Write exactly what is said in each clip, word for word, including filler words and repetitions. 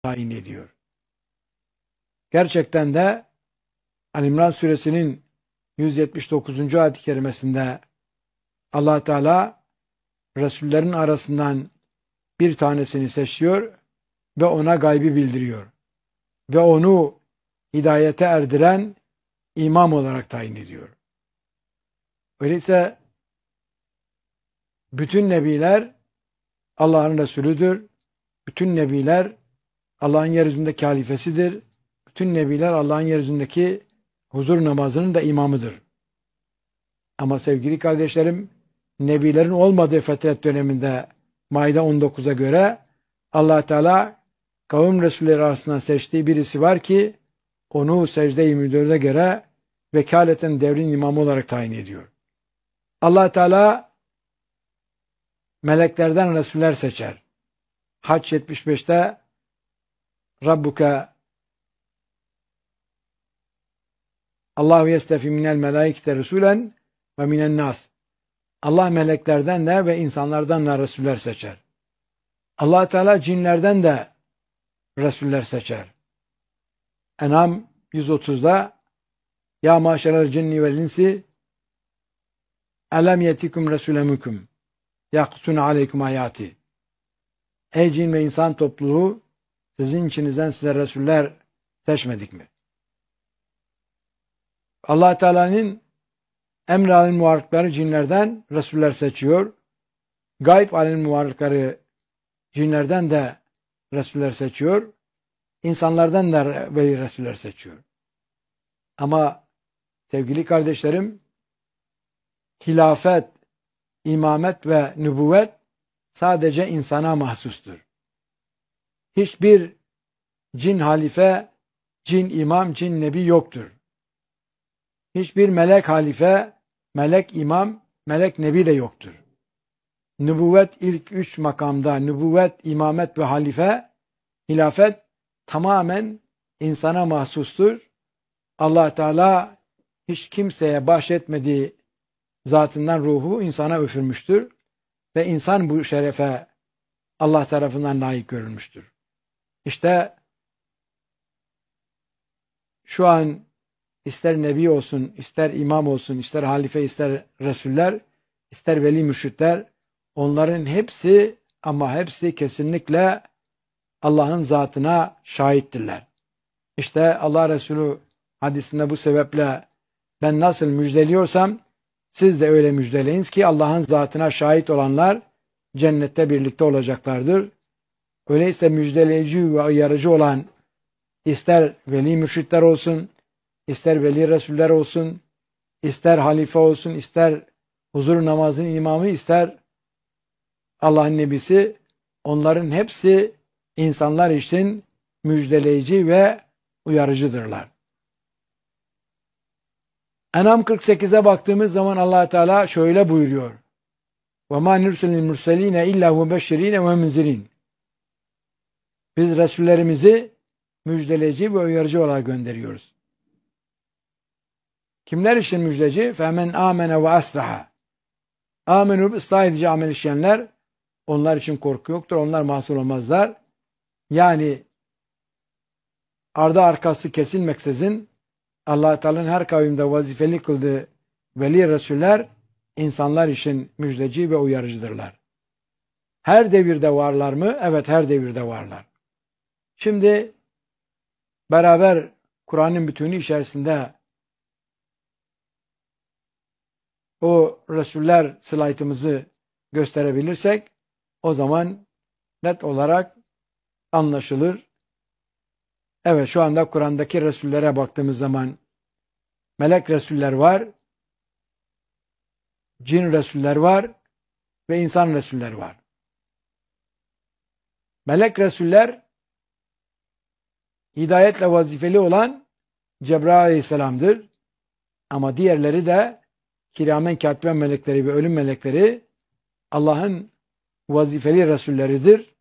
tayin ediyor. Gerçekten de Ali-İmran suresinin yüz yetmiş dokuzuncu ayet-i kerimesinde Allah Teala Resullerin arasından bir tanesini seçiyor ve ona gaybi bildiriyor. Ve onu hidayete erdiren imam olarak tayin ediyor. Öyleyse bütün nebiler Allah'ın Resulüdür. Bütün nebiler Allah'ın yeryüzündeki halifesidir. Bütün nebiler Allah'ın yeryüzündeki huzur namazının da imamıdır. Ama sevgili kardeşlerim, nebilerin olmadığı fetret döneminde Maide on dokuza göre Allah Teala kavim Resulleri arasından seçtiği birisi var ki onu secde yirmi dörde göre vekaleten devrin imamı olarak tayin ediyor. Allah Teala meleklerden Resuller seçer. Hac yetmiş beşte Rabbuke Allahu yestefi minel melaikete resulen ve minen nas. Allah meleklerden de ve insanlardan da Resuller seçer. Allah Teala cinlerden de Resuller seçer. En'am yüz otuzda Ya maşerel cinni vel insi elem yetikum resulemüküm yakusun aleykum hayati. Ey cin ve insan topluluğu, sizin içinizden size Resuller seçmedik mi? Allah Teala'nın emr alem muvarlıkları cinlerden Resuller seçiyor. Gayb alem muvarlıkları cinlerden de Resuller seçiyor. İnsanlardan da veli Resuller seçiyor. Ama sevgili kardeşlerim, hilafet, imamet ve nübüvvet sadece insana mahsustur. Hiçbir cin halife, cin imam, cin nebi yoktur. Hiçbir melek halife, melek imam, melek nebi de yoktur. Nübüvvet ilk üç makamda, nübüvvet, imamet ve halife, hilafet tamamen insana mahsustur. Allah Teala hiç kimseye bahşetmediği zatından ruhu insana üfürmüştür. Ve insan bu şerefe Allah tarafından layık görülmüştür. İşte şu an ister nebi olsun, ister imam olsun, ister halife, ister resuller, ister veli mürşitler, onların hepsi ama hepsi kesinlikle Allah'ın zatına şahittirler. İşte Allah Resulü hadisinde bu sebeple ben nasıl müjdeliyorsam siz de öyle müjdeleyiniz ki Allah'ın zatına şahit olanlar cennette birlikte olacaklardır. Öyleyse müjdeleyici ve uyarıcı olan ister veli mürşitler olsun, ister veli resuller olsun, ister halife olsun, ister huzur namazının imamı, ister Allah'ın nebisi, onların hepsi insanlar için müjdeleyici ve uyarıcıdırlar. En'am kırk sekize baktığımız zaman Allah Teala şöyle buyuruyor. وَمَا نُرْسِلِ الْمُرْسَلِينَ اِلَّا مُبَشِّر۪ينَ وَمُنْزِر۪ينَ Biz Resullerimizi müjdeleyici ve uyarıcı olarak gönderiyoruz. Kimler için müjdeci? فَمَنْ آمَنَ وَأَسْلَحَ Amenup ıslah edici amel işleyenler, onlar için korku yoktur, onlar mahsur olmazlar. Yani ardı arkası kesilmeksizin Allah Teala'nın her kavimde vazifeli kıldığı veli Resuller insanlar için müjdeci ve uyarıcıdırlar. Her devirde varlar mı? Evet, her devirde varlar. Şimdi beraber Kur'an'ın bütünü içerisinde o Resuller slaytımızı gösterebilirsek o zaman net olarak anlaşılır. Evet, şu anda Kur'an'daki Resullere baktığımız zaman melek Resuller var, cin Resuller var ve insan Resuller var. Melek Resuller hidayetle vazifeli olan Cebrail Aleyhisselam'dır. Ama diğerleri de kiramen katiben melekleri ve ölüm melekleri Allah'ın vazifeli Resulleridir.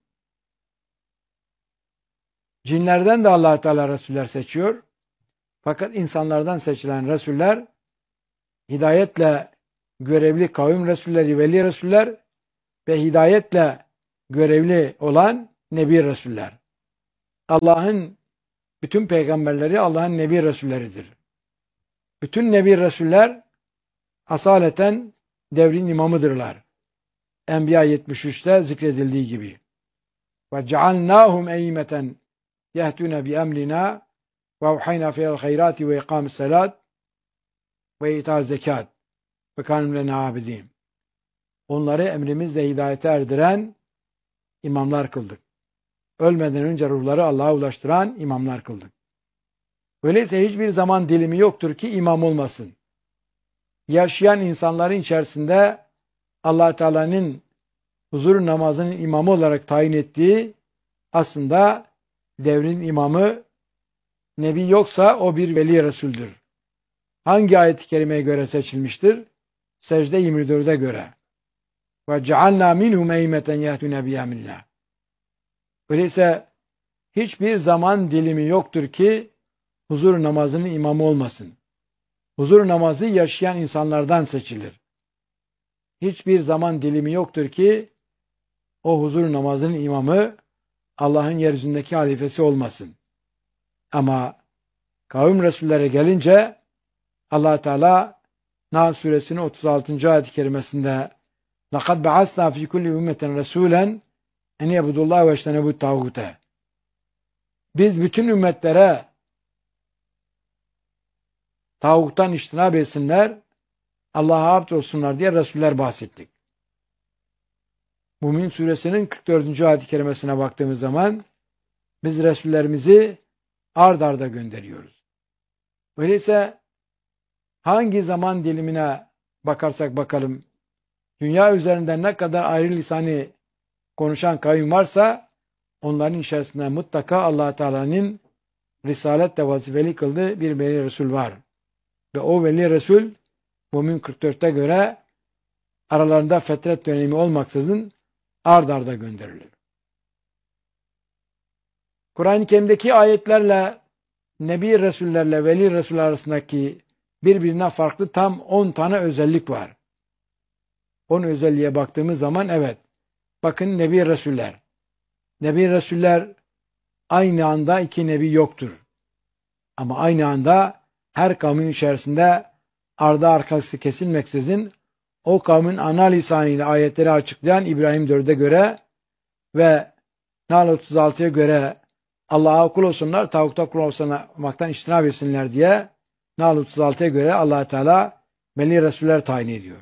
Cinlerden de Allah Teala Resuller seçiyor. Fakat insanlardan seçilen Resuller hidayetle görevli kavim Resulleri, veli Resuller ve hidayetle görevli olan Nebi Resuller. Allah'ın bütün peygamberleri Allah'ın Nebi Resulleridir. Bütün Nebi Resuller asaleten devrin imamıdırlar. Enbiya yetmiş üçte zikredildiği gibi. Ve cealnâhum eyyimeten yehtûne bi emrina ve evhayna fiyel hayrati ve ikâmis salat ve itâz zekat ve kânüm lenâ abidîn. Onları emrimizle hidayete erdiren imamlar kıldık. Ölmeden önce ruhları Allah'a ulaştıran imamlar kıldık. Öyleyse hiçbir zaman dilimi yoktur ki imam olmasın. Yaşayan insanların içerisinde Allah Teala'nın huzur namazının imamı olarak tayin ettiği aslında devrin imamı Nebi yoksa o bir veli Resul'dür. Hangi ayet-i kerimeye göre seçilmiştir? Secde yirmi dörde göre. Ve cealna minhum eymeten yehtûne bi emrina. Öyleyse hiçbir zaman dilimi yoktur ki huzur namazının imamı olmasın. Huzur namazı yaşayan insanlardan seçilir. Hiçbir zaman dilimi yoktur ki o huzur namazının imamı Allah'ın yeryüzündeki halifesi olmasın. Ama kavim Resullere gelince Allah Teala Nahl suresinin otuz altıncı ayet-i kerimesinde لَقَدْ بَعَثْنَا فِي كُلِّ اُمَّةٍ رَسُولًا اَنْ يَبُدُ اللّٰهُ وَاجْتَنَبُوا الطَّاغُوتَ. Biz bütün ümmetlere tağuttan iştinab etsinler, Allah'a abd olsunlar diye Resuller bahsettik. Mümin suresinin kırk dördüncü ayet-i kerimesine baktığımız zaman biz Resullerimizi ard arda gönderiyoruz. Öyleyse hangi zaman dilimine bakarsak bakalım, dünya üzerinde ne kadar ayrı lisanı konuşan kavim varsa onların içerisinde mutlaka Allah Teala'nın risaletle vazifeli kıldığı bir veli Resul var. Ve o veli Resul Mümin kırk dörtte göre aralarında fetret dönemi olmaksızın ard arda gönderilir. Kur'an-ı Kerim'deki ayetlerle Nebi Resullerle Veli Resul arasındaki birbirine farklı tam on tane özellik var. on özelliğe baktığımız zaman evet. Bakın Nebi Resuller. Nebi Resuller aynı anda iki nebi yoktur. Ama aynı anda her kavmin içerisinde ardı arkası kesilmeksizin o kavmin ana lisanıyla ayetleri açıklayan İbrahim dörde göre ve Nahl otuz altıya göre Allah'a kul olsunlar, tağuta kul olmaktan iştinab etsinler diye Nahl otuz altıya göre Allah Teala Veli Resuller tayin ediyor.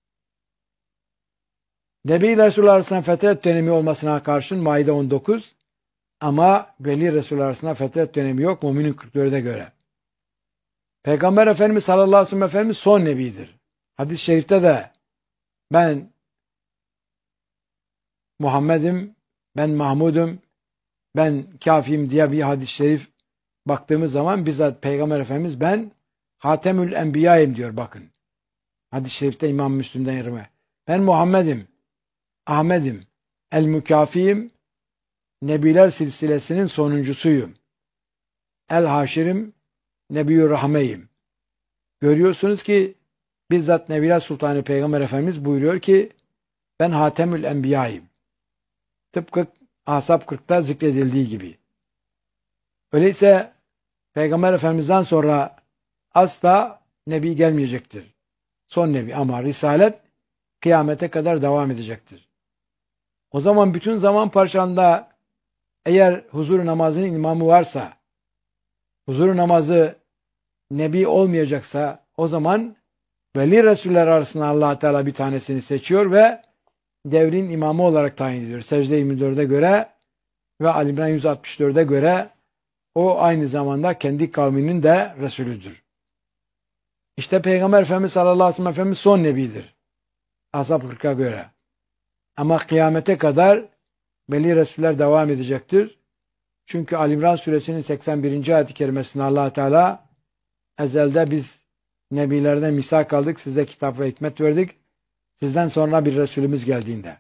Nebi Resul arasında fetret dönemi olmasına karşın Maide on dokuz ama Veli Resul arasında fetret dönemi yok Mümin'in kırk dörde göre. Peygamber Efendimiz sallallahu aleyhi ve sellem Efendimiz son nebidir. Hadis-i şerifte de ben Muhammed'im, ben Mahmud'um, ben kafiyim diye bir hadis-i şerif baktığımız zaman bizzat Peygamber Efendimiz ben Hatemül Enbiya'yım diyor bakın. Hadis-i şerifte İmam Müslim'den yerime. Ben Muhammed'im, Ahmet'im, El-Mükafiyim, Nebiler silsilesinin sonuncusuyum. El-Haşirim, Nebi-ü Rahmeyim. Görüyorsunuz ki bizzat Nebiler Sultanı Peygamber Efendimiz buyuruyor ki ben Hatemül Enbiya'yım. Tıpkı Ashab kırkta zikredildiği gibi. Öyleyse Peygamber Efendimiz'den sonra asla Nebi gelmeyecektir. Son Nebi ama Risalet kıyamete kadar devam edecektir. O zaman bütün zaman parçalığında eğer huzur namazının imamı varsa, huzur namazı Nebi olmayacaksa o zaman Veli Resuller arasında Allah Teala bir tanesini seçiyor ve devrin imamı olarak tayin ediyor. Secde yirmi dörde göre ve Ali İmran yüz altmış dörde göre o aynı zamanda kendi kavminin de Resulüdür. İşte Peygamber Efendimiz sallallahu aleyhi ve sellem Efendimiz son nebidir. Ashab kırka göre. Ama kıyamete kadar Veli Resuller devam edecektir. Çünkü Ali İmran suresinin seksen birinci ayet-i kerimesinde Allah Teala ezelde biz nebilerden misak aldık, size kitap ve hikmet verdik. Sizden sonra bir Resulümüz geldiğinde.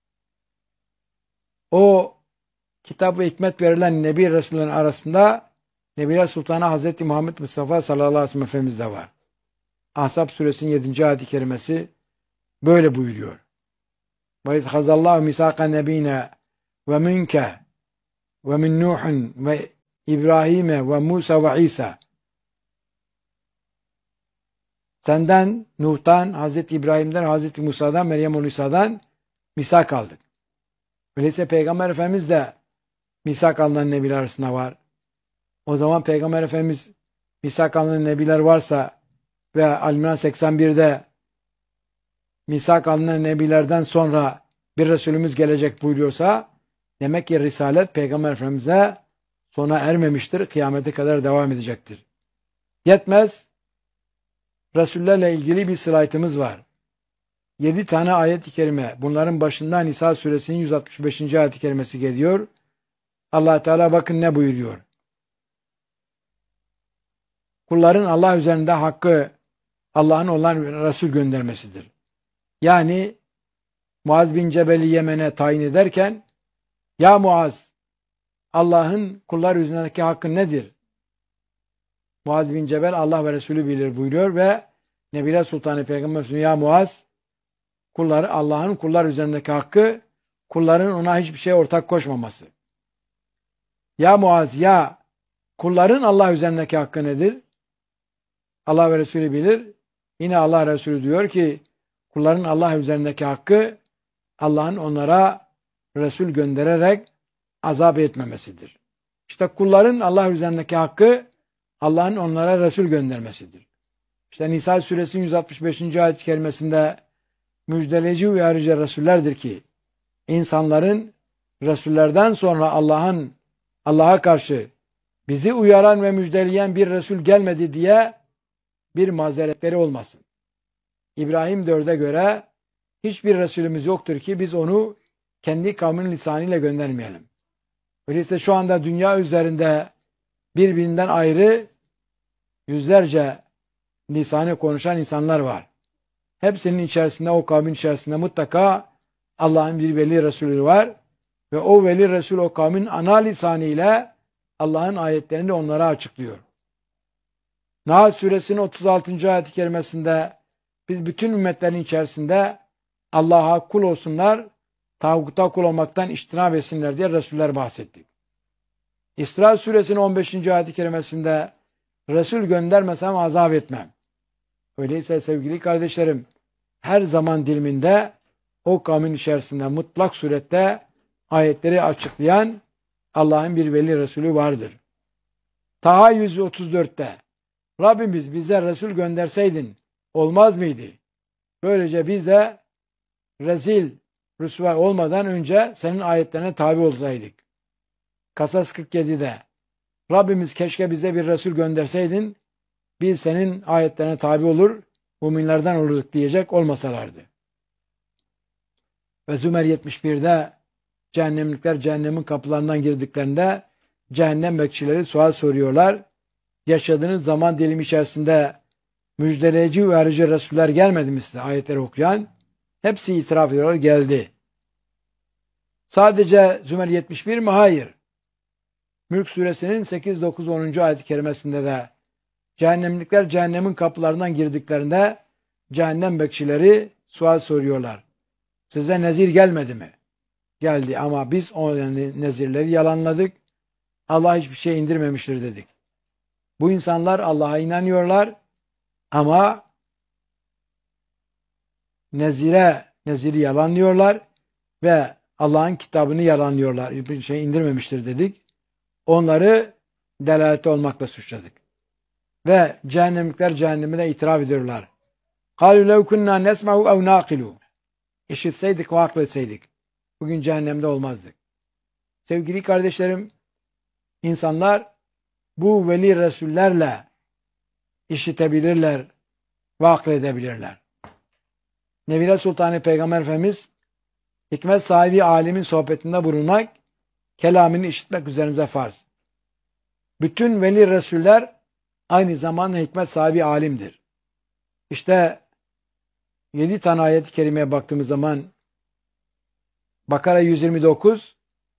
O kitap ve hikmet verilen Nebi Resullerin arasında Nebiler Sultanı Hazreti Muhammed Mustafa sallallahu aleyhi ve sellem Efendimiz de var. Ahzab suresinin yedinci ayet-i kerimesi böyle buyuruyor. وَاِذْ خَزَ اللّٰهُ مِسَاقَ نَب۪ينَ وَمِنْكَ ve min Nuh'un ve İbrahim'e ve Musa ve İsa. Senden, Nuh'tan, Hazreti İbrahim'den, Hazreti Musa'dan, Meryem oğlu İsa'dan misak aldık. Öyleyse Peygamber Efendimiz de misak alınan nebiler arasında var. O zaman Peygamber Efendimiz misak alınan nebiler varsa ve Al-İmran seksen birde misak alınan nebilerden sonra bir Resulümüz gelecek buyuruyorsa demek ki Risalet Peygamber Efendimiz'e sona ermemiştir. Kıyamete kadar devam edecektir. Yetmez. Resullerle ilgili bir slaytımız var. Yedi tane ayet-i kerime. Bunların başında Nisa suresinin yüz altmış beşinci ayet-i kerimesi geliyor. Allah Teala bakın ne buyuruyor. Kulların Allah üzerinde hakkı Allah'ın olan Resul göndermesidir. Yani Muaz bin Cebel'i Yemen'e tayin ederken ya Muaz, Allah'ın kullar üzerindeki hakkı nedir? Muaz bin Cebel Allah ve Resulü bilir buyuruyor ve Nebiler Sultanı Peygamber Efendimiz ya Muaz, kulları Allah'ın kullar üzerindeki hakkı kulların ona hiçbir şey ortak koşmaması. Ya Muaz, ya kulların Allah üzerindeki hakkı nedir? Allah ve Resulü bilir. Yine Allah Resulü diyor ki kulların Allah üzerindeki hakkı Allah'ın onlara Resul göndererek azap etmemesidir. İşte kulların Allah üzerindeki hakkı Allah'ın onlara Resul göndermesidir. İşte Nisa suresinin yüz altmış beşinci ayet-i kerimesinde müjdeleyici uyarıcı Resullerdir ki insanların Resullerden sonra Allah'ın Allah'a karşı bizi uyaran ve müjdeleyen bir Resul gelmedi diye bir mazeretleri olmasın. İbrahim dörde göre hiçbir Resulümüz yoktur ki biz onu kendi kavminin lisanıyla göndermeyelim. Öyleyse şu anda dünya üzerinde birbirinden ayrı yüzlerce lisanı konuşan insanlar var. Hepsinin içerisinde, o kavmin içerisinde mutlaka Allah'ın bir veli Resulü var ve o veli Resul o kavmin ana lisanı ile Allah'ın ayetlerini onlara açıklıyor. Nahl suresinin otuz altıncı ayet-i kerimesinde biz bütün ümmetlerin içerisinde Allah'a kul olsunlar, tağuta kul olmaktan iştinab etsinler diye Resuller bahsettik. İsra suresinin on beşinci ayet-i kerimesinde Resul göndermesem azap etmem. Öyleyse sevgili kardeşlerim, her zaman diliminde o kavmin içerisinde mutlak surette ayetleri açıklayan Allah'ın bir veli Resulü vardır. Taha yüz otuz dörtte Rabbimiz bize Resul gönderseydin olmaz mıydı? Böylece biz de rezil, rüsva olmadan önce senin ayetlerine tabi olsaydık. Kasas kırk yedide Rabbimiz keşke bize bir Resul gönderseydin biz senin ayetlerine tabi olur, müminlerden olurduk diyecek olmasalardı. Ve Zümer yetmiş birde cehennemlikler cehennemin kapılarından girdiklerinde cehennem bekçileri sual soruyorlar. Yaşadığınız zaman dilimi içerisinde müjdeleyici uyarıcı Resuller gelmedi mi size ayetleri okuyan? Hepsi itiraf ediyorlar geldi. Sadece Zümer yetmiş bir mi? Hayır. Mülk suresinin sekiz, dokuz, onuncu ayet-i kerimesinde de cehennemlikler cehennemin kapılarından girdiklerinde cehennem bekçileri sual soruyorlar. Size nezir gelmedi mi? Geldi ama biz o nezirleri yalanladık. Allah hiçbir şey indirmemiştir dedik. Bu insanlar Allah'a inanıyorlar ama nezire, neziri yalanlıyorlar ve Allah'ın kitabını yalanlıyorlar. Hiçbir şey indirmemiştir dedik. Onları delalette olmakla suçladık. Ve cehennemlikler cehennemine itiraf ediyorlar. قَالُوا لَوْ كُنَّا نَسْمَعُ اَوْ نَاقِلُوا İşitseydik ve akletseydik bugün cehennemde olmazdık. Sevgili kardeşlerim, insanlar bu veli Resullerle işitebilirler ve akledebilirler. Nebiler Sultanı Peygamber Efendimiz hikmet sahibi alimin sohbetinde bulunmak, kelamını işitmek üzerinize farz. Bütün veli Resuller aynı zamanda hikmet sahibi alimdir. İşte yedi tane ayet-i kerimeye baktığımız zaman Bakara yüz yirmi dokuz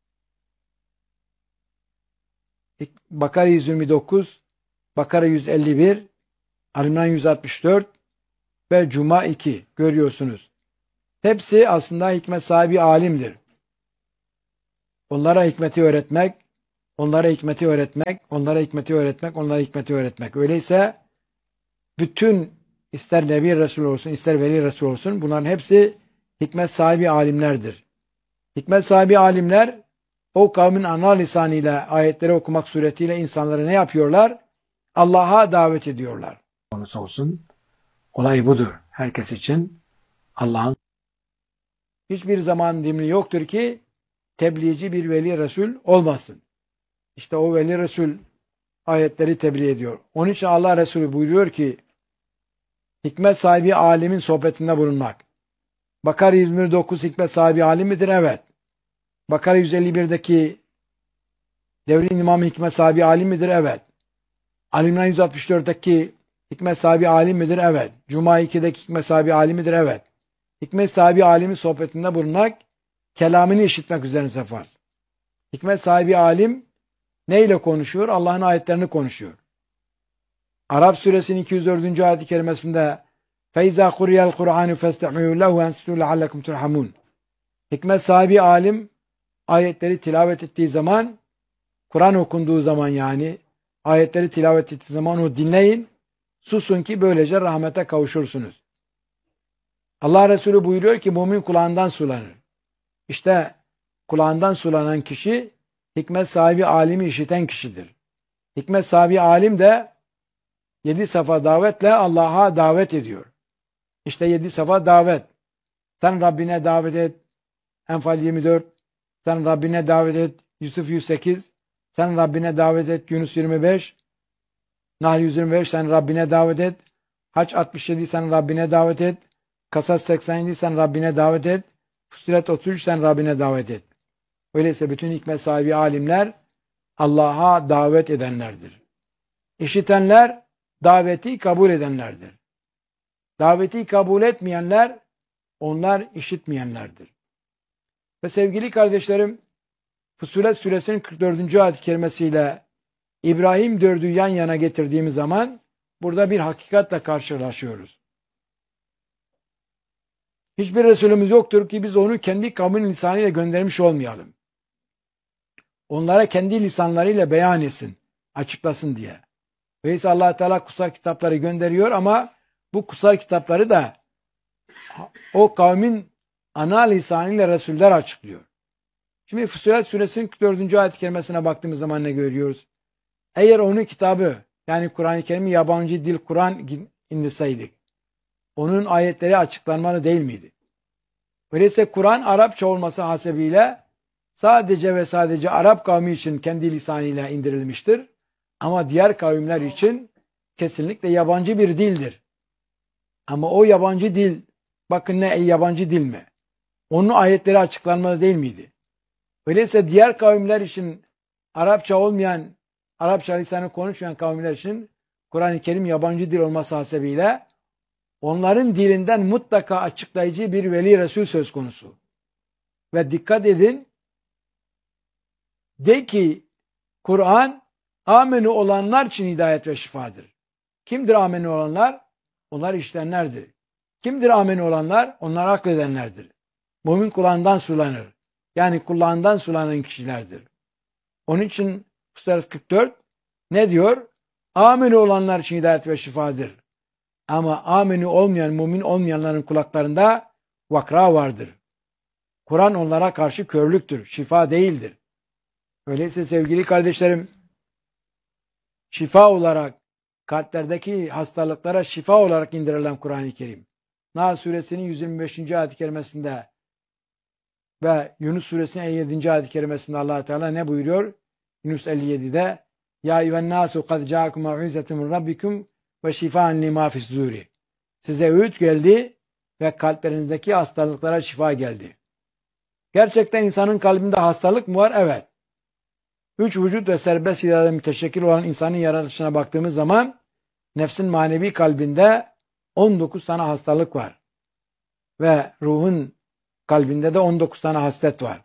Bakara yüz yirmi dokuz Bakara yüz elli bir Al-İmran yüz altmış dört ve Cuma iki görüyorsunuz. Hepsi aslında hikmet sahibi alimdir. Onlara hikmeti öğretmek, onlara hikmeti öğretmek, onlara hikmeti öğretmek, onlara hikmeti öğretmek. Öyleyse bütün ister Nebi Resul olsun, ister Veli Resul olsun bunların hepsi hikmet sahibi alimlerdir. Hikmet sahibi alimler o kavmin ana lisanıyla ayetleri okumak suretiyle insanları ne yapıyorlar? Allah'a davet ediyorlar. Olursa olsun olay budur. Herkes için Allah'ın hiçbir zaman dilimi yoktur ki tebliğci bir Veli Resul olmasın. İşte o Veli Resul ayetleri tebliğ ediyor. Onun için Allah Resulü buyuruyor ki hikmet sahibi alimin sohbetinde bulunmak. Bakara yirmi dokuz hikmet sahibi alim midir? Evet. Bakara yüz elli birdeki devrin imamı hikmet sahibi alim midir? Evet. Ali İmran yüz altmış dörtteki hikmet sahibi alim midir? Evet. Cuma ikideki hikmet sahibi alim midir? Evet. Hikmet sahibi alimin sohbetinde bulunmak, kelamını işitmek üzerine farz. Hikmet sahibi alim neyle konuşuyor? Allah'ın ayetlerini konuşuyor. Arap suresinin iki yüz dördüncü ayet-i kerimesinde فَاِذَا قُرِيَ الْقُرْآنُ فَاسْتَعْمِعُوا لَهُ وَاَنْسُتُوا لَعَلَّكُمْ تُرْحَمُونَ Hikmet sahibi alim ayetleri tilavet ettiği zaman, Kur'an okunduğu zaman yani ayetleri tilavet ettiği zaman onu dinleyin, susun ki böylece rahmete kavuşursunuz. Allah Resulü buyuruyor ki mümin kulağından sulanır. İşte kulağından sulanan kişi hikmet sahibi alimi işiten kişidir. Hikmet sahibi alim de yedi safa davetle Allah'a davet ediyor. İşte yedi safa davet. Sen Rabbine davet et. Enfal yirmi dört. Sen Rabbine davet et. Yusuf yüz sekiz. Sen Rabbine davet et. Yunus yirmi beş. Nahl yüz yirmi beş. Sen Rabbine davet et. Hac altmış yedi. Sen Rabbine davet et. Kasas seksen yedi. Sen Rabbine davet et. Fussilet otuz üç. Sen Rabbine davet et. Öyleyse bütün hikmet sahibi alimler Allah'a davet edenlerdir. İşitenler daveti kabul edenlerdir. Daveti kabul etmeyenler onlar işitmeyenlerdir. Ve sevgili kardeşlerim, Fussilet suresinin kırk dördüncü ayet-i kerimesiyle İbrahim dördü yan yana getirdiğimiz zaman burada bir hakikatle karşılaşıyoruz. Hiçbir Resulümüz yoktur ki biz onu kendi kavmin lisanıyla göndermiş olmayalım. Onlara kendi lisanlarıyla beyan etsin, açıklasın diye. Öyleyse Allah Teala kutsal kitapları gönderiyor ama bu kutsal kitapları da o kavmin ana lisanıyla Resuller açıklıyor. Şimdi Fussilet suresinin kırk dördüncü ayet-i kerimesine baktığımız zaman ne görüyoruz? Eğer onun kitabı yani Kur'an-ı Kerim'i yabancı dil Kur'an indirseydik, onun ayetleri açıklanmalı değil miydi? Öyleyse Kur'an Arapça olması hasebiyle sadece ve sadece Arap kavmi için kendi lisanıyla indirilmiştir. Ama diğer kavimler için kesinlikle yabancı bir dildir. Ama o yabancı dil, bakın ne yabancı dil mi? Onun ayetleri açıklanmalı değil miydi? Öyleyse diğer kavimler için Arapça olmayan, Arapça lisanı konuşmayan kavimler için Kur'an-ı Kerim yabancı dil olması hasebiyle onların dilinden mutlaka açıklayıcı bir Veli Resul söz konusu. Ve dikkat edin, de ki Kur'an amenü olanlar için hidayet ve şifadır. Kimdir amenü olanlar? Onlar işitenlerdir. Kimdir amenü olanlar? Onlar akledenlerdir. Mümin kulağından sulanır. Yani kulağından sulanan kişilerdir. Onun için Fussilet kırk dört ne diyor? Amenü olanlar için hidayet ve şifadır. Ama amenü olmayan, mümin olmayanların kulaklarında vakra vardır. Kur'an onlara karşı körlüktür, şifa değildir. Öyleyse sevgili kardeşlerim, şifa olarak, kalplerdeki hastalıklara şifa olarak indirilen Kur'an-ı Kerim. Nahl suresinin yüz yirmi beşinci ayet-i kerimesinde ve Yunus suresinin elli yedinci ayet-i kerimesinde Allah Teala ne buyuruyor? Yunus elli yedide Ya eyyühen nasu kad ca'akum mev'izetun min rabbikum ve şifaan lima fisduri. Size öğüt geldi ve kalplerinizdeki hastalıklara şifa geldi. Gerçekten insanın kalbinde hastalık mı var? Evet. Üç vücut ve serbest irade müteşekkil olan insanın yaratılışına baktığımız zaman nefsin manevi kalbinde on dokuz tane hastalık var. Ve ruhun kalbinde de on dokuz tane haslet var.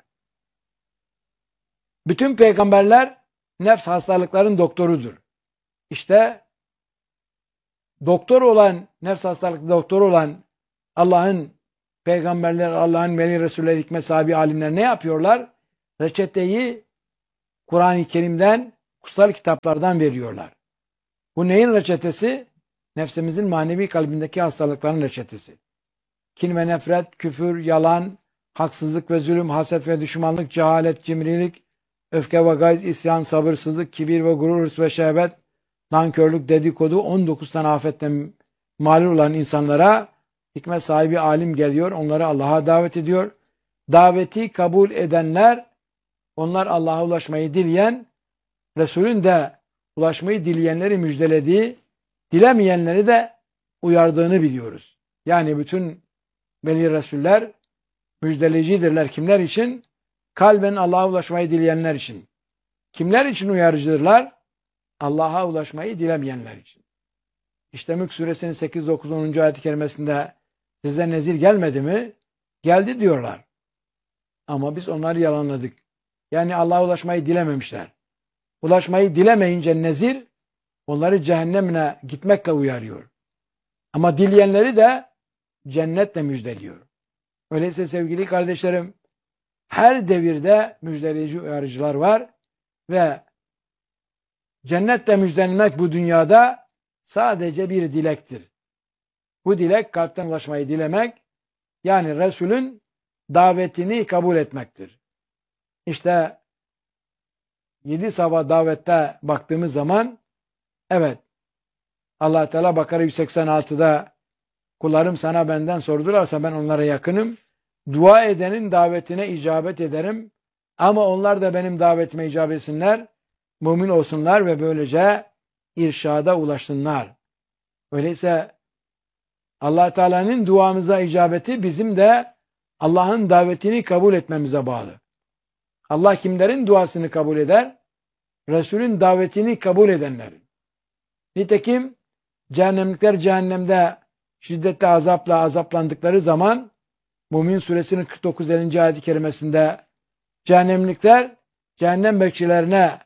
Bütün peygamberler nefs hastalıkların doktorudur. İşte doktor olan, nefs hastalıklı doktor olan Allah'ın peygamberler, Allah'ın veli Resulleri, hikmet sahibi alimler ne yapıyorlar? Reçeteyi Kur'an-ı Kerim'den, kutsal kitaplardan veriyorlar. Bu neyin reçetesi? Nefsimizin manevi kalbindeki hastalıkların reçetesi. Kin ve nefret, küfür, yalan, haksızlık ve zulüm, haset ve düşmanlık, cehalet, cimrilik, öfke ve gayz, isyan, sabırsızlık, kibir ve gurur, hırs ve şehvet, nankörlük, dedikodu, on dokuz tane afetten malul olan insanlara hikmet sahibi alim geliyor, onları Allah'a davet ediyor. Daveti kabul edenler, onlar Allah'a ulaşmayı dileyen, Resulün de ulaşmayı dileyenleri müjdelediği, dilemeyenleri de uyardığını biliyoruz. Yani bütün veli Resuller müjdeleyicidirler. Kimler için? Kalben Allah'a ulaşmayı dileyenler için. Kimler için uyarıcıdırlar? Allah'a ulaşmayı dilemeyenler için. İşte Mülk suresinin sekiz dokuz onuncu ayet-i kerimesinde size nezir gelmedi mi? Geldi diyorlar. Ama biz onları yalanladık. Yani Allah'a ulaşmayı dilememişler. Ulaşmayı dilemeyince nezir onları cehennemine gitmekle uyarıyor. Ama dileyenleri de cennetle müjdeliyor. Öyleyse sevgili kardeşlerim, her devirde müjdeleyici uyarıcılar var ve cennetle müjdelenmek bu dünyada sadece bir dilektir. Bu dilek kalpten ulaşmayı dilemek, yani Resulün davetini kabul etmektir. İşte yedi sabah davette baktığımız zaman, evet, Allah Teala Bakara yüz seksen altıda kullarım sana benden sordularsa ben onlara yakınım. Dua edenin davetine icabet ederim. Ama onlar da benim davetime icabet etsinler, mümin olsunlar ve böylece irşada ulaşsınlar. Öyleyse Allah Teala'nın duamıza icabeti bizim de Allah'ın davetini kabul etmemize bağlı. Allah kimlerin duasını kabul eder? Resulün davetini kabul edenlerin. Nitekim cehennemlikler cehennemde şiddetli azapla azaplandıkları zaman Mümin suresinin kırk dokuz ellinci ayet-i kerimesinde cehennemlikler cehennem bekçilerine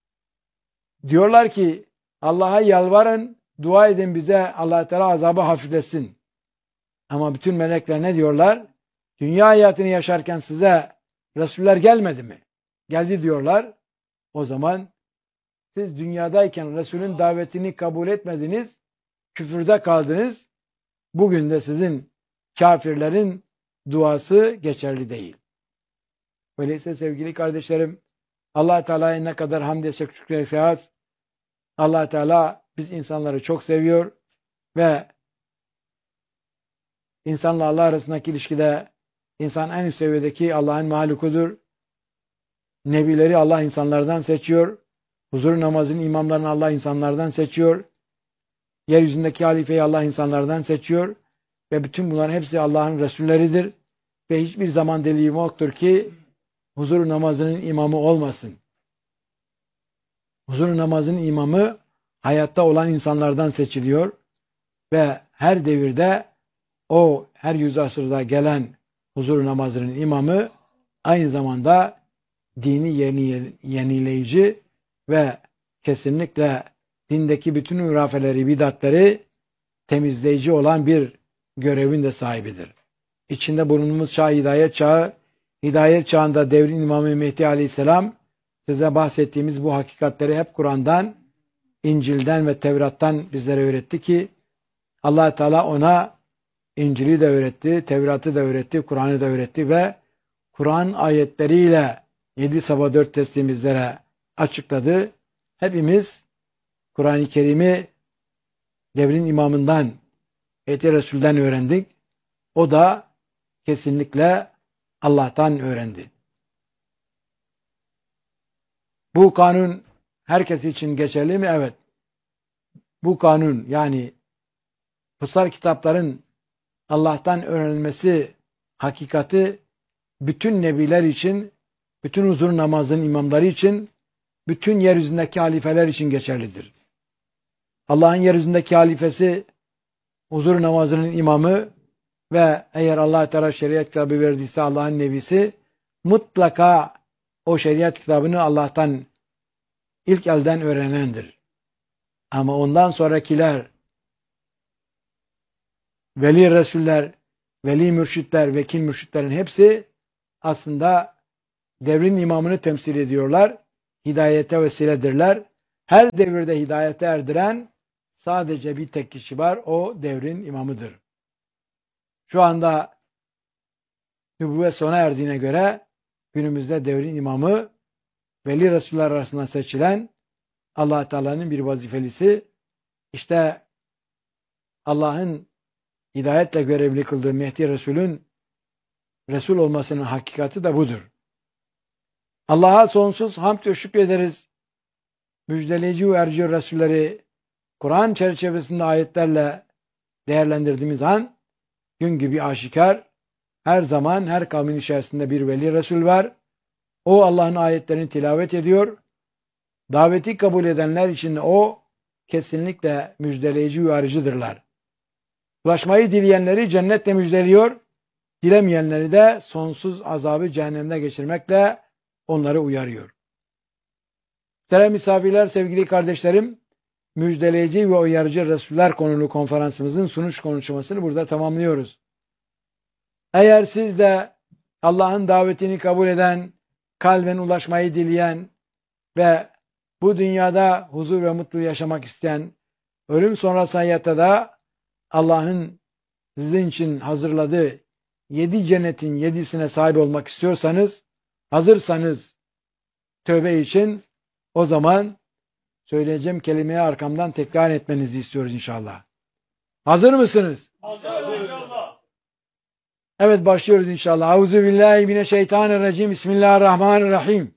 diyorlar ki Allah'a yalvarın, dua edin bize, Allah Teala azabı hafifletsin. Ama bütün melekler ne diyorlar? Dünya hayatını yaşarken size Resuller gelmedi mi? Geldi diyorlar. O zaman siz dünyadayken Resulün davetini kabul etmediniz, küfürde kaldınız. Bugün de sizin kafirlerin duası geçerli değil. Öyleyse sevgili kardeşlerim, Allah Teala'ya ne kadar hamd etsek şükretsek az. Allah Teala biz insanları çok seviyor ve insanla Allah arasındaki ilişkide insan en üst seviyedeki Allah'ın mahlukudur. Nebileri Allah insanlardan seçiyor. Huzur namazının imamlarını Allah insanlardan seçiyor. Yeryüzündeki halifeyi Allah insanlardan seçiyor. Ve bütün bunların hepsi Allah'ın Resulleridir. Ve hiçbir zaman delili yoktur ki huzur namazının imamı olmasın. Huzur namazının imamı hayatta olan insanlardan seçiliyor. Ve her devirde o her yüz asırda gelen huzur namazının imamı aynı zamanda dini yeni, yenileyici ve kesinlikle dindeki bütün hurafeleri, bidatleri temizleyici olan bir görevin de sahibidir. İçinde bulunduğumuz çağ hidayet çağı, hidayet çağında devrin İmam-ı Mehdi Aleyhisselam size bahsettiğimiz bu hakikatleri hep Kur'an'dan, İncil'den ve Tevrat'tan bizlere öğretti ki Allah Teala ona İncil'i de öğretti, Tevrat'ı da öğretti, Kur'an'ı da öğretti ve Kur'an ayetleriyle yedi sabah dört teslim bizlere açıkladı. Hepimiz Kur'an-ı Kerim'i devrin imamından, Eti Resul'den öğrendik. O da kesinlikle Allah'tan öğrendi. Bu kanun herkes için geçerli mi? Evet. Bu kanun, yani kutsal kitapların Allah'tan öğrenilmesi hakikati bütün nebiler için, bütün huzur namazının imamları için, bütün yeryüzündeki halifeler için geçerlidir. Allah'ın yeryüzündeki halifesi huzur namazının imamı ve eğer Allah Teala şeriat kitabı verdiyse Allah'ın nebisi mutlaka o şeriat kitabını Allah'tan ilk elden öğrenendir. Ama ondan sonrakiler, veli resuller, veli mürşitler, vekil mürşitlerin hepsi aslında devrin imamını temsil ediyorlar. hidayete vesiledirler. Her devirde hidayete erdiren sadece bir tek kişi var. O devrin imamıdır. Şu anda nübüvvet sona erdiğine göre günümüzde devrin imamı veli Resuller arasında seçilen Allah Teala'nın bir vazifelisi. İşte Allah'ın hidayetle görevli kıldığı Mehdi Resul'ün Resul olmasının hakikati de budur. Allah'a sonsuz hamd ve şükrederiz. Müjdeleyici ve erci Resulleri Kur'an çerçevesinde ayetlerle değerlendirdiğimiz an gün gibi aşikar, her zaman her kavmin içerisinde bir veli Resul var. O Allah'ın ayetlerini tilavet ediyor. Daveti kabul edenler için o kesinlikle müjdeleyici ve arıcıdırlar. Ulaşmayı dileyenleri cennetle müjdeliyor, dilemeyenleri de sonsuz azabı cehennemde geçirmekle onları uyarıyor. Değerli misafirler, sevgili kardeşlerim, müjdeleyici ve uyarıcı Resuller konulu konferansımızın sunuş konuşmasını burada tamamlıyoruz. Eğer siz de Allah'ın davetini kabul eden, kalben ulaşmayı dileyen ve bu dünyada huzur ve mutlu yaşamak isteyen, ölüm sonrası hayatta da Allah'ın sizin için hazırladığı yedi cennetin yedisine sahip olmak istiyorsanız, hazırsanız tövbe için, o zaman söyleyeceğim kelimeyi arkamdan tekrar etmenizi istiyoruz inşallah. Hazır mısınız? Hazırız inşallah. Evet, başlıyoruz inşallah. Euzubillahimineşşeytanirracim. Bismillahirrahmanirrahim.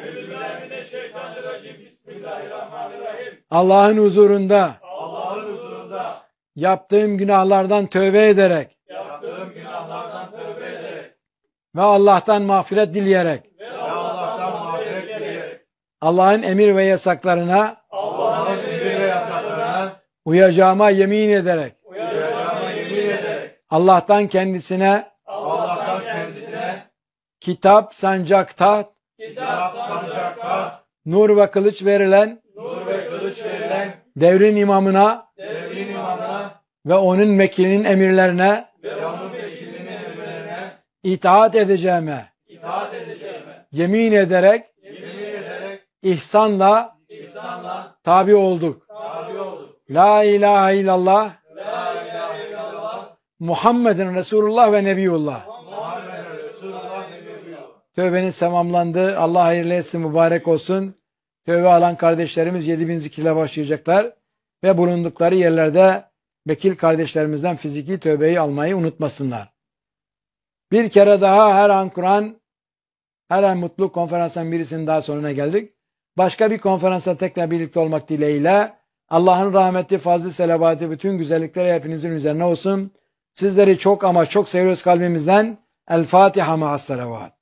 Euzubillahimineşşeytanirracim. Bismillahirrahmanirrahim. Allah'ın huzurunda Allah'ın huzurunda yaptığım günahlardan tövbe ederek yaptığım günahlardan tövbe ederek ve Allah'tan mağfiret dileyerek ve Allah'tan mağfiret dileyerek Allah'ın emir ve yasaklarına Allah'ın emir ve yasaklarına uyacağıma yemin ederek uyacağıma yemin ederek Allah'tan kendisine Allah'tan kendisine kitap, sancak, taht, kitap, sancakta, nur ve kılıç verilen nur ve kılıç verilen devrin imamına devrin imamına ve onun mekinin emirlerine ve onun vekilinin emirlerine itaat edeceğime itaat edeceğime yemin ederek yemin ederek ihsanla ihsanla tabi olduk. tabi olduk. La ilahe illallah La ilahe illallah Muhammedin Resulullah ve Nebiyullah. Muhammed Resulullah Nebiyullah. Tövbeniz tamamlandı. Allah hayırlı etsin, mübarek olsun. Tövbe alan kardeşlerimiz yedi bin zikirle başlayacaklar ve bulundukları yerlerde vekil kardeşlerimizden fiziki tövbeyi almayı unutmasınlar. Bir kere daha her an Kur'an, her an mutluluk konferansının birisinin daha sonuna geldik. Başka bir konferansta tekrar birlikte olmak dileğiyle Allah'ın rahmeti, fazlı, selavatı, bütün güzellikleri hepinizin üzerine olsun. Sizleri çok ama çok seviyoruz kalbimizden. El Fatiha ma'as salavat.